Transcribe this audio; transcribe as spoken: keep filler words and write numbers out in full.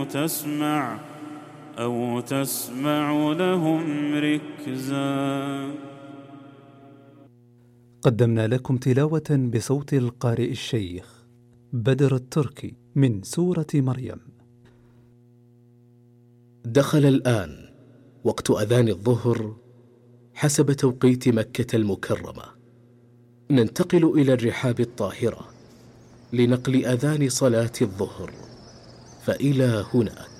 أو تسمع أو تسمع لهم ركزا. قدمنا لكم تلاوة بصوت القارئ الشيخ بدر التركي من سورة مريم. دخل الآن وقت أذان الظهر حسب توقيت مكة المكرمة. ننتقل إلى الرحاب الطاهرة لنقل أذان صلاة الظهر، فإلى هناك.